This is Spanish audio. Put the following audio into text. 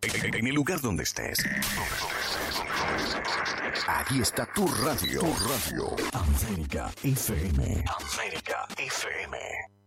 En el lugar donde estés. Aquí está tu radio. Tu radio. América FM. América FM.